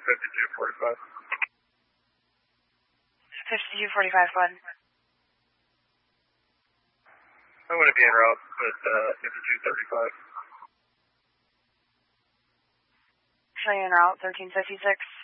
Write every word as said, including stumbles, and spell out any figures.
fifty-two forty-five. fifty-two forty-five, go ahead. I'm going to be en route with uh, fifty-two thirty-five. Showing you en route, thirteen fifty-six.